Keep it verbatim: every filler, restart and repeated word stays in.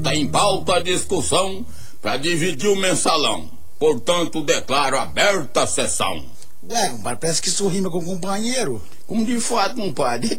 está em pauta a discussão para dividir o mensalão. Portanto, declaro aberta a sessão. Ué, compadre, parece que isso rima com companheiro. Como de fato, compadre.